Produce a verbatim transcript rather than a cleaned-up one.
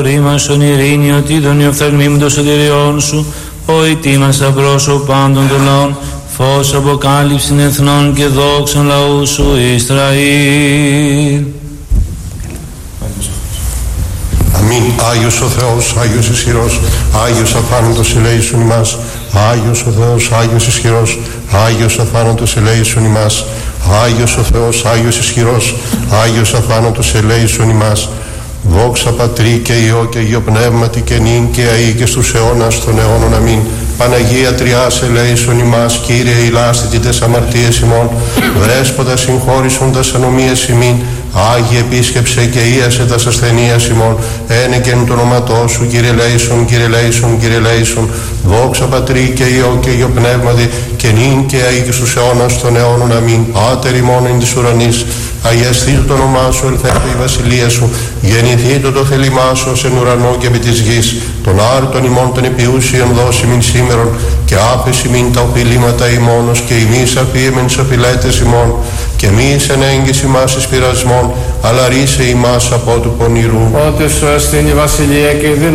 Ρήμασον ειρήνη, ότι τον υιοφθαλμίμων των σωτηριών σου, ο ητήμας απρόσωπο πάντων των λαών, φως αποκάλυψην εθνών και δόξαν λαού σου Ισραήλ. Αμήν. Άγιος ο Θεός, Άγιος ισχυρός, Άγιος αθάνατος ελέησον ημάς. Άγιος ο Θεός, Άγιος ισχυρός, Άγιος αθάνατος ελέησον ημάς. Άγιος ο Θεός, Άγιος ισχυρός, Άγιος αθάνατος ελέησον ημάς. Δόξα Πατρί και Υιό και Υιό Πνεύματι και νυν και αεί και στους αιώνας των αιώνων. Αμήν. Παναγία Τριάς ελέησον ημάς. Κύριε ηλάσθητη τες αμαρτίες ημών, Δέσποτα συγχώρησον τας ανομίες ημίν. Άγιε επίσκεψε και ίασε τας ασθενείας ημών. Ένεκεν το όνοματό σου, Κύριε ελέησον, Κύριε ελέησον, Κύριε ελέησον. Δόξα Πατρί και Υιό και Υιό Πνεύματι και νυν και αεί και στους αιώνας των αιώνων. Αμήν. Πάτερ ημών εν της ουρανής, αγιαστήτω το όνομά σου, ελθέτω η βασιλεία σου, γεννηθήτω το θέλημά σου ως εν ουρανό και επί της γης. Τον άρτον ημών των επιούσιων δώσει μην σήμερον, και άφεση μην τα οφειλήματα ημώνος, και ημείς αφίεμεν τις οφειλέτες ημών, και μη εν έγκυση μας εις πειρασμών, αλλά ρίσε ημάς από του πονηρού. Ότι σου εστίν η βασιλεία και η